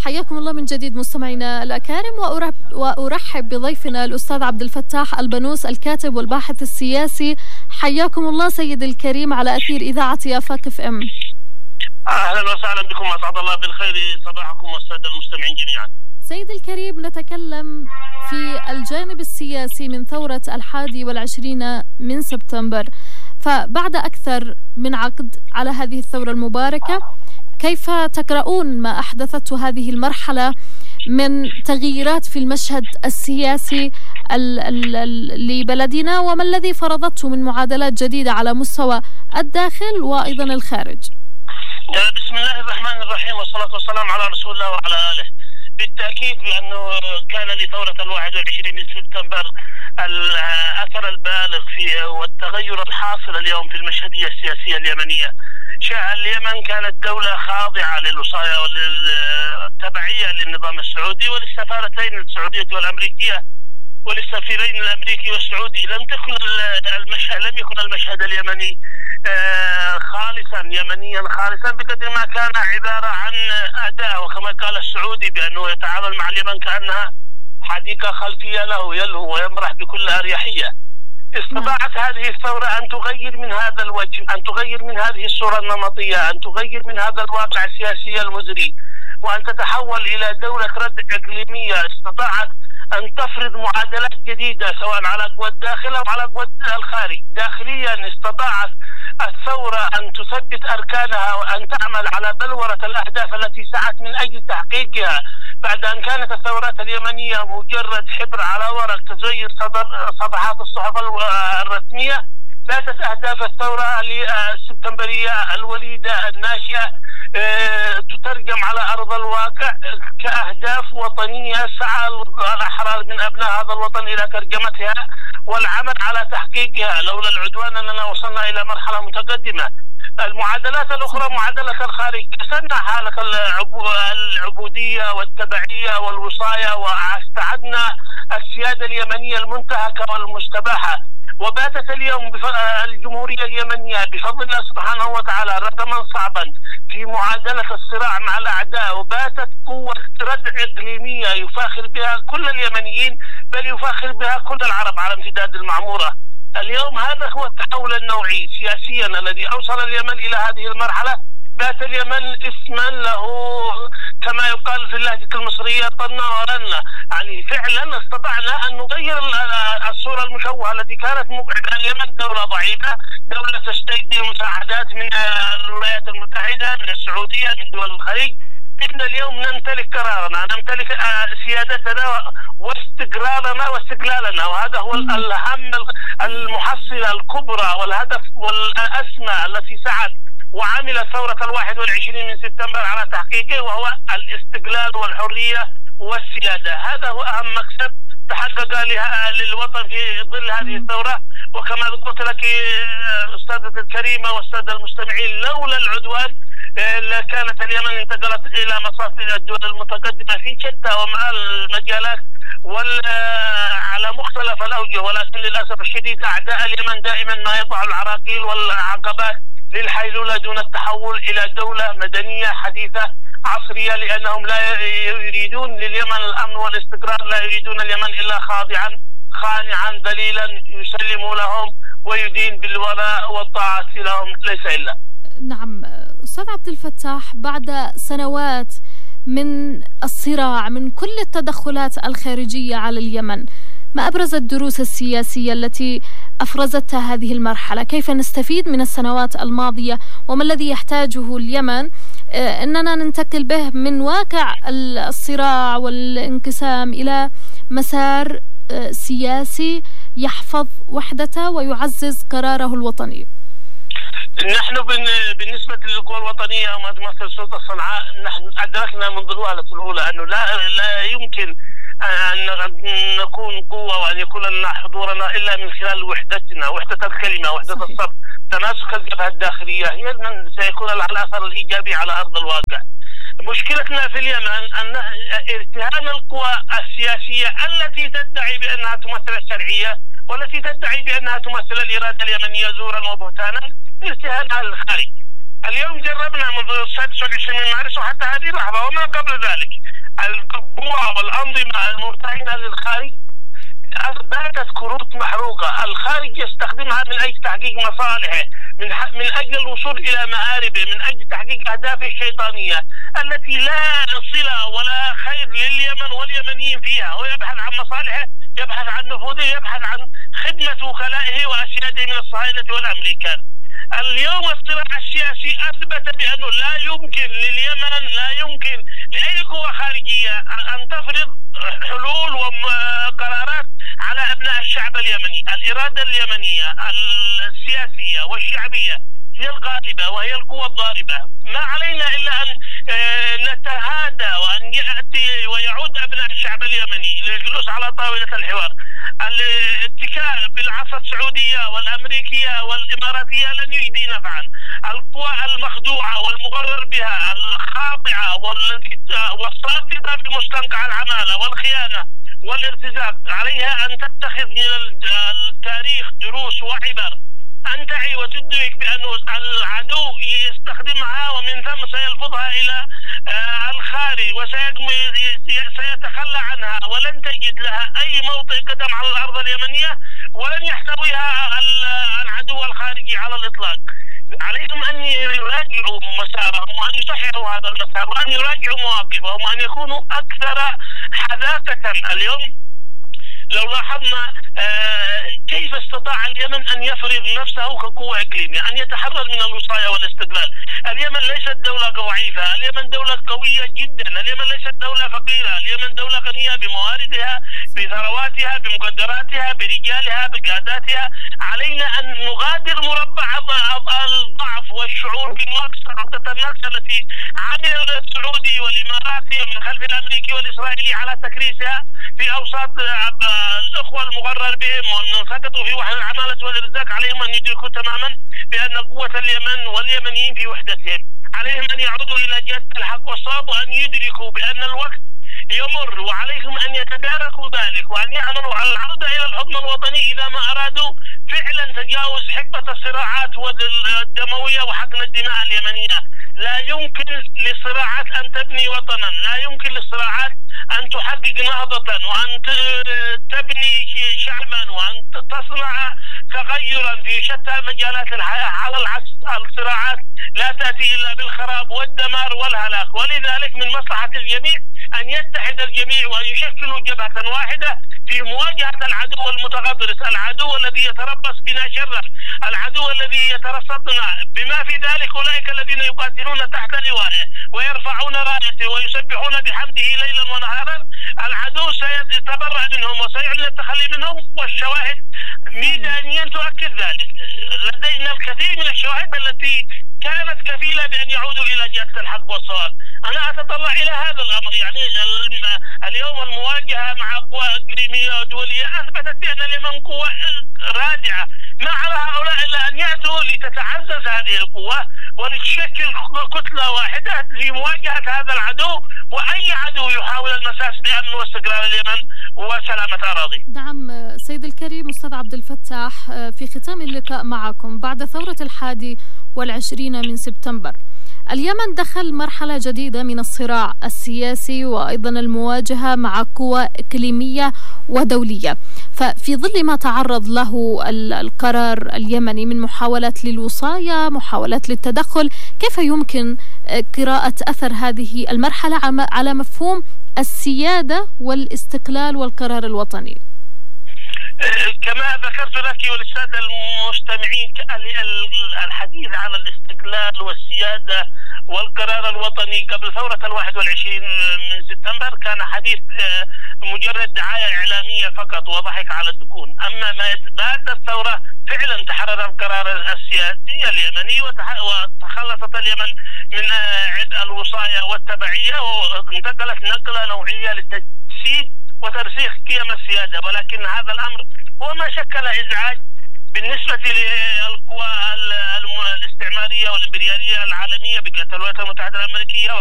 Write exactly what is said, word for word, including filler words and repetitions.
حياكم الله من جديد مستمعينا الأكارم، وأرحب بضيفنا الأستاذ عبد الفتاح البنوس الكاتب والباحث السياسي. حياكم الله سيد الكريم على أثير إذاعة آفاق اف ام. أهلا وسهلا بكم، أسعد الله بالخير صباحكم والسادة المستمعين جميعا. سيد الكريم، نتكلم في الجانب السياسي من ثورة الحادي والعشرين من سبتمبر، فبعد أكثر من عقد على هذه الثورة المباركة، كيف تقرؤون ما أحدثته هذه المرحلة من تغييرات في المشهد السياسي لبلدنا، وما الذي فرضته من معادلات جديدة على مستوى الداخل وأيضا الخارج؟ بسم الله الرحمن الرحيم، والصلاة والسلام على رسول الله وعلى آله. بالتأكيد بأنه كان لثورة الواحد والعشرين من سبتمبر الأثر البالغ في والتغير الحاصل اليوم في المشهدية السياسية اليمنية. اليمن كانت دولة خاضعة للوصاية والتبعية للنظام السعودي وللسفارتين السعودية والأمريكية وللسفيرين الأمريكي والسعودي. لم تكن المشهد لم يكن المشهد اليمني خالصا يمنيا خالصا بقدر ما كان عبارة عن أداة، وكما قال السعودي بأنه يتعامل مع اليمن كأنها حديقة خلفية له يلهو ويمرح بكل أريحية. استطاعت هذه الثورة أن تغير من هذا الوجه، أن تغير من هذه الصورة النمطية، أن تغير من هذا الواقع السياسي المزري، وأن تتحول إلى دولة رد إقليمية. استطاعت أن تفرض معادلات جديدة سواء على قوى الداخل أو على قوى الخارج. داخليا استطاعت الثورة أن تثبت أركانها وأن تعمل على بلورة الأهداف التي سعت من أجل تحقيقها، بعد أن كانت الثورات اليمنية مجرد حبر على ورق تزين صدر صفحات الصحف الرسمية. باتت أهداف الثورة السبتمبرية الوليدة الناشئة تترجم على أرض الواقع كأهداف وطنية سعى الأحرار من أبناء هذا الوطن إلى ترجمتها والعمل على تحقيقها. لولا العدوان أننا وصلنا إلى مرحلة متقدمة. المعادلات الأخرى معادلة الخارج، كسرنا حالة العبودية والتبعية والوصاية واستعدنا السيادة اليمنية المنتهكة والمستباحة. وباتت اليوم الجمهورية اليمنية بفضل الله سبحانه وتعالى رقما صعبا في معادلة الصراع مع الأعداء، وباتت قوة ردع إقليمية يفاخر بها كل اليمنيين، بل يفاخر بها كل العرب على امتداد المعمورة. اليوم هذا هو التحول النوعي سياسيا الذي أوصل اليمن إلى هذه المرحلة. بات اليمن اسما له كما يقال في اللهجة المصرية طنا ورنا، يعني فعلا استطعنا أن نغير الصورة المشوهة التي كانت مقعدة. اليمن دولة ضعيفة، دولة تستجدي مساعدات من الولايات المتحدة، من السعودية، من دول الخليج. إن اليوم نمتلك قرارنا، نمتلك سيادتنا واستقرارنا واستقلالنا، وهذا هو الأهم المحصلة الكبرى والهدف والأسمى التي سعت وعملت ثورة الواحد والعشرين من سبتمبر على تحقيقه، وهو الاستقلال والحرية والسيادة. هذا هو أهم مكسب تحقق للوطن في ظل هذه الثورة. وكما قلت لك أستاذة الكريمة والسادة المستمعين، لولا العدوان لكانت اليمن انتقلت إلى مصاف الدول المتقدمة في شتى ومع المجالات وعلى مختلف الأوجه، ولكن للأسف الشديد أعداء اليمن دائما ما يضع العراقيل والعقبات للحيلولة دون التحول إلى دولة مدنية حديثة عصرية، لأنهم لا يريدون لليمن الأمن والاستقرار، لا يريدون اليمن إلا خاضعا خانعا ذليلا يسلم لهم ويدين بالولاء والطاعة لهم ليس إلا. نعم أستاذ عبد الفتاح، بعد سنوات من الصراع من كل التدخلات الخارجية على اليمن، ما أبرز الدروس السياسية التي أفرزتها هذه المرحلة؟ كيف نستفيد من السنوات الماضية، وما الذي يحتاجه اليمن أننا ننتقل به من واقع الصراع والانقسام إلى مسار سياسي يحفظ وحدته ويعزز قراره الوطني؟ نحن بالنسبة للقوى الوطنية ومؤسسة السلطة صنعاء، نحن أدركنا منذ الوهلة الأولى أنه لا لا يمكن أن نكون قوة وأن يكون لنا حضورنا إلا من خلال وحدتنا، وحدة الكلمة، وحدة الصف، تماسك الجبهة الداخلية هي من سيكون لها الأثر الإيجابي على أرض الواقع. مشكلتنا في اليمن أن ارتهان القوى السياسية التي تدعي بأنها تمثل الشرعية والتي تدعي بأنها تمثل الإرادة اليمنية زورا وبهتانا ارتهانها للخارج. اليوم جربنا منذ السادس والعشرين من مارس وحتى هذه اللحظة وما قبل ذلك القوى والأنظمة المرتهنة للخارج باتت كروت محروقة. الخارج يستخدمها من أجل تحقيق مصالحه، من, من أجل الوصول إلى مآربه، من أجل تحقيق أهدافه الشيطانية التي لا صلة ولا خير لليمن واليمنيين فيها. هو يبحث عن مصالحه، يبحث عن نفوذه، يبحث عن خدمة وكلائه وأسياده من الصهاينة والأمريكان. اليوم الصراع السياسي أثبت بأنه لا يمكن لليمن، لا يمكن لأي قوة خارجية أن تفرض حلول وقرارات على أبناء الشعب اليمني. الإرادة اليمنية السياسية والشعبية هي الغالبة وهي القوة الضاربة. ما علينا إلا أن نتهادى وأن يأتي ويعود أبناء الشعب اليمني للجلوس على طاولة الحوار. الاتكاء بالعصا السعودية والأمريكية والإماراتية لن يجدي نفعا. القوى المخدوعة والمغرر بها، الخاضعة والصادقة بمستنقع العمالة والخيانة والارتزاق، عليها أن تتخذ من التاريخ دروس وعبر، أن تعي وتدرك بأن العدو يستخدمها ومن ثم سيلفظها إلى الخارج وسيتخلى عنها، ولن تجد لها أي موطئ قدم على الأرض اليمنية، ولن يحتويها العدو الخارجي على الإطلاق. عليهم أن يراجعوا مسارهم وأن يصححوا هذا المسار وأن يراجعوا مواقفهم وأن يكونوا أكثر حذاقة. اليوم لو لاحظنا كيف استطاع اليمن أن يفرض نفسه كقوة إقليمية، أن يتحرر من الوصاية والاستقلال. اليمن ليست دولة ضعيفة، اليمن دولة قوية جدا، اليمن ليست دولة فقيرة، اليمن دولة غنية بمواردها، بثرواتها، بمقدراتها، برجالها، بقاداتها. علينا أن نغادر مربع الضعف والشعور بالنقص، عقدة النقص التي عمل السعودي والإماراتي من خلف الأمريكي والإسرائيلي على تكريسها في أوساط الأخوة المغرر بهم وأن سقطوا في وحل العمالة والإرزاق. عليهم أن يدركوا تماما بأن قوة اليمن واليمنيين في وحدتهم. عليهم أن يعودوا إلى جادة الحق والصواب وأن يدركوا بأن الوقت يمر، وعليهم أن يتداركوا ذلك وأن يعملوا على العودة إلى الحضن الوطني إذا ما أرادوا فعلا تجاوز حقبة الصراعات الدموية وحقن الدماء اليمنية. لا يمكن للصراعات أن تبني وطنا، لا يمكن للصراعات أن تحقق نهضة وأن تبني شعبا وأن تصنع تغيرا في شتى مجالات الحياة. على العكس الصراعات لا تأتي إلا بالخراب والدمار والهلاك، ولذلك من مصلحة الجميع أن يتحد الجميع وأن يشكلوا جبهة واحدة في مواجهة العدو المتغطرس، العدو الذي يتربص بنا شرا، العدو الذي يترصدنا، بما في ذلك أولئك الذين يقاتلون تحت لوائه ويرفعون رايته ويسبحون بحمده ليلا ونهارا. العدو سيتبرأ منهم وسيعلن التخلي منهم، والشواهد ميدانيا تؤكد ذلك. لدينا الكثير من الشواهد التي كانت كفيلة بأن يعودوا إلى جادة الحق والصواب. أنا أتطلع إلى هذا الأمر. يعني اليوم المواجهة مع قوى إقليمية ودولية أثبتت بأن اليمن قوة رادعة. ما على هؤلاء إلا أن يأتوا لتتعزز هذه القوة ولتشكل كتلة واحدة لمواجهة هذا العدو وأي عدو يحاول المساس بأمن واستقرار اليمن وسلامة أراضي. نعم سيد الكريم أستاذ عبد الفتاح، في ختام اللقاء معكم بعد ثورة الحادي والعشرين من سبتمبر اليمن دخل مرحلة جديدة من الصراع السياسي وأيضا المواجهة مع قوى إقليمية ودولية. ففي ظل ما تعرض له القرار اليمني من محاولات للوصاية، محاولات للتدخل، كيف يمكن قراءة أثر هذه المرحلة على مفهوم السيادة والاستقلال والقرار الوطني؟ كما ذكرت لك وللسادة المستمعين، الحديث عن الاستقلال والسيادة والقرار الوطني قبل ثورة الواحد والعشرين من سبتمبر كان حديث مجرد دعاية إعلامية فقط وضحك على الدقون. أما ما بعد الثورة فعلا تحرر القرار السياسي اليمني وتخلصت اليمن من عبء الوصاية والتبعية وانتقلت نقلة نوعية للتجسيد وترسيخ قيم السيادة. ولكن هذا الأمر هو ما شكل إزعاج بالنسبة للقوى الاستعمارية والإمبريالية العالمية بقيادة الولايات المتحدة الأمريكية